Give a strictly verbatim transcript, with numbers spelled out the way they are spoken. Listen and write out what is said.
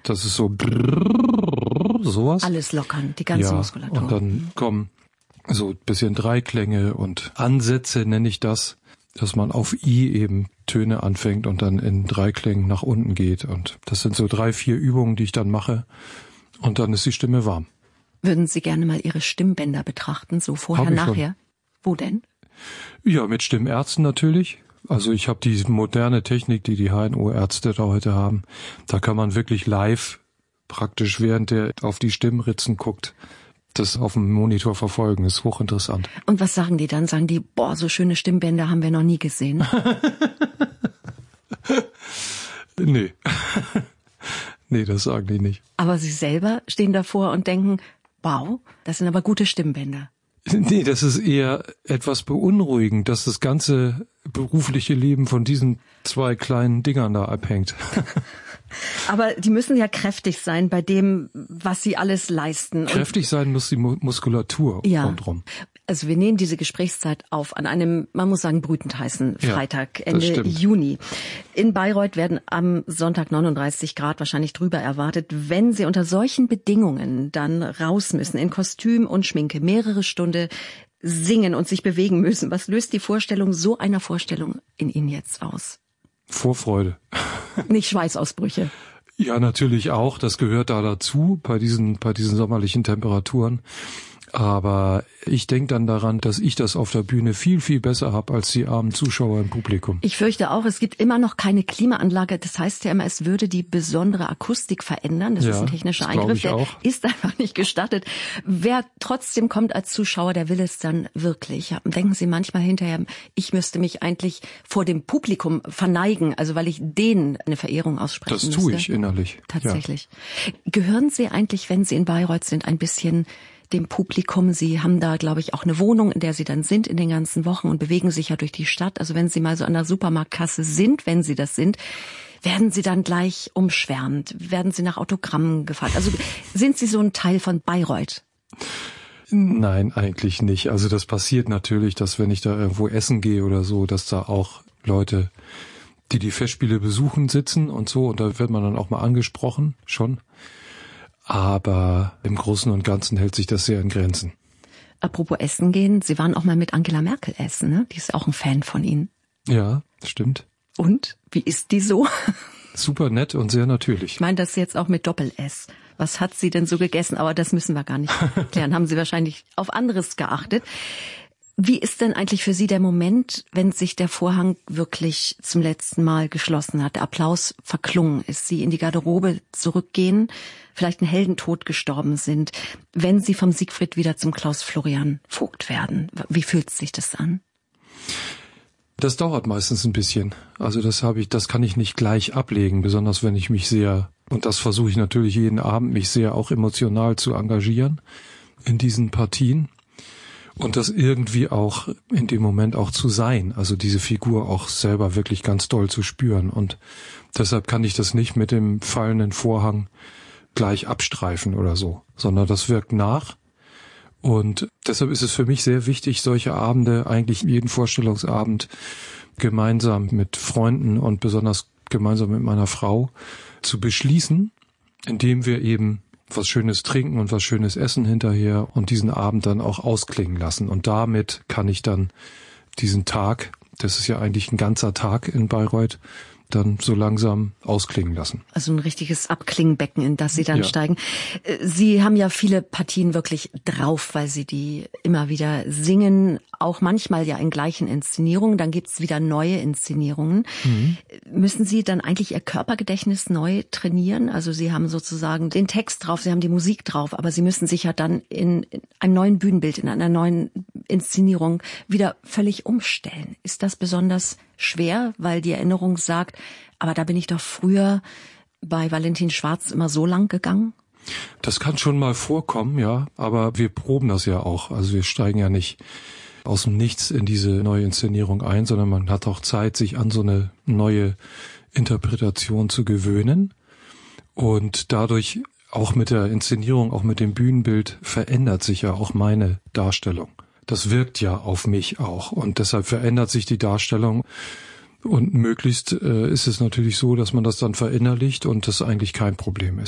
Das ist so brrrr, sowas. Alles lockern, die ganze ja, Muskulatur. Und dann kommen so ein bisschen Dreiklänge und Ansätze, nenne ich das, dass man auf I eben Töne anfängt und dann in Dreiklängen nach unten geht. Und das sind so drei, vier Übungen, die ich dann mache. Und dann ist die Stimme warm. Würden Sie gerne mal Ihre Stimmbänder betrachten, so vorher, nachher? Schon. Wo denn? Ja, mit Stimmärzten natürlich. Also ich habe die moderne Technik, die die H N O-Ärzte da heute haben. Da kann man wirklich live, praktisch während der auf die Stimmritzen guckt, das auf dem Monitor verfolgen. Das ist hochinteressant. Und was sagen die dann? Sagen die, boah, so schöne Stimmbänder haben wir noch nie gesehen? Nee. Nee, das sagen die nicht. Aber Sie selber stehen davor und denken, wow, das sind aber gute Stimmbänder. Nee, das ist eher etwas beunruhigend, dass das ganze berufliche Leben von diesen zwei kleinen Dingern da abhängt. Aber die müssen ja kräftig sein bei dem, was sie alles leisten. Kräftig sein muss die Muskulatur ja. rundherum. Also wir nehmen diese Gesprächszeit auf an einem, man muss sagen, brütend heißen Freitag, ja, Ende Juni. In Bayreuth werden am Sonntag neununddreißig Grad wahrscheinlich drüber erwartet. Wenn Sie unter solchen Bedingungen dann raus müssen, in Kostüm und Schminke, mehrere Stunden singen und sich bewegen müssen, was löst die Vorstellung so einer Vorstellung in Ihnen jetzt aus? Vorfreude. Nicht Schweißausbrüche. Ja, natürlich auch. Das gehört da dazu bei diesen, bei diesen sommerlichen Temperaturen. Aber ich denke dann daran, dass ich das auf der Bühne viel, viel besser habe als die armen Zuschauer im Publikum. Ich fürchte auch, es gibt immer noch keine Klimaanlage. Das heißt ja immer, es würde die besondere Akustik verändern. Das ja, ist ein technischer Eingriff, der auch. Ist einfach nicht gestattet. Wer trotzdem kommt als Zuschauer, der will es dann wirklich. Denken Sie manchmal hinterher, ich müsste mich eigentlich vor dem Publikum verneigen, also weil ich denen eine Verehrung aussprechen müsste. Das tue ich innerlich. Tatsächlich. Ja. Gehören Sie eigentlich, wenn Sie in Bayreuth sind, ein bisschen dem Publikum? Sie haben da, glaube ich, auch eine Wohnung, in der Sie dann sind in den ganzen Wochen und bewegen sich ja durch die Stadt. Also wenn Sie mal so an der Supermarktkasse sind, wenn Sie das sind, werden Sie dann gleich umschwärmt? Werden Sie nach Autogrammen gefragt? Also sind Sie so ein Teil von Bayreuth? Nein, eigentlich nicht. Also das passiert natürlich, dass wenn ich da irgendwo essen gehe oder so, dass da auch Leute, die die Festspiele besuchen, sitzen und so. Und da wird man dann auch mal angesprochen, schon. Aber im Großen und Ganzen hält sich das sehr in Grenzen. Apropos Essen gehen, Sie waren auch mal mit Angela Merkel essen, ne? Die ist auch ein Fan von Ihnen. Ja, stimmt. Und? Wie ist die so? Super nett und sehr natürlich. Ich meine das jetzt auch mit Doppel-S. Was hat sie denn so gegessen? Aber das müssen wir gar nicht klären. Haben Sie wahrscheinlich auf anderes geachtet. Wie ist denn eigentlich für Sie der Moment, wenn sich der Vorhang wirklich zum letzten Mal geschlossen hat, der Applaus verklungen ist, Sie in die Garderobe zurückgehen, vielleicht einen Heldentod gestorben sind, wenn Sie vom Siegfried wieder zum Klaus Florian Vogt werden? Wie fühlt sich das an? Das dauert meistens ein bisschen. Also das habe ich, das kann ich nicht gleich ablegen, besonders wenn ich mich sehr, und das versuche ich natürlich jeden Abend, mich sehr auch emotional zu engagieren in diesen Partien. Und das irgendwie auch in dem Moment auch zu sein, also diese Figur auch selber wirklich ganz doll zu spüren. Und deshalb kann ich das nicht mit dem fallenden Vorhang gleich abstreifen oder so, sondern das wirkt nach. Und deshalb ist es für mich sehr wichtig, solche Abende, eigentlich jeden Vorstellungsabend gemeinsam mit Freunden und besonders gemeinsam mit meiner Frau zu beschließen, indem wir eben was Schönes trinken und was Schönes essen hinterher und diesen Abend dann auch ausklingen lassen. Und damit kann ich dann diesen Tag, das ist ja eigentlich ein ganzer Tag in Bayreuth, dann so langsam ausklingen lassen. Also ein richtiges Abklingenbecken, in das Sie dann ja. steigen. Sie haben ja viele Partien wirklich drauf, weil Sie die immer wieder singen, auch manchmal ja in gleichen Inszenierungen. Dann gibt's wieder neue Inszenierungen. Mhm. Müssen Sie dann eigentlich Ihr Körpergedächtnis neu trainieren? Also Sie haben sozusagen den Text drauf, Sie haben die Musik drauf, aber Sie müssen sich ja dann in einem neuen Bühnenbild, in einer neuen Inszenierung wieder völlig umstellen. Ist das besonders schwer, weil die Erinnerung sagt, aber da bin ich doch früher bei Valentin Schwarz immer so lang gegangen? Das kann schon mal vorkommen, ja, aber wir proben das ja auch. Also wir steigen ja nicht aus dem Nichts in diese neue Inszenierung ein, sondern man hat auch Zeit, sich an so eine neue Interpretation zu gewöhnen. Und dadurch auch mit der Inszenierung, auch mit dem Bühnenbild verändert sich ja auch meine Darstellung. Das wirkt ja auf mich auch und deshalb verändert sich die Darstellung und möglichst äh, ist es natürlich so, dass man das dann verinnerlicht und das eigentlich kein Problem ist.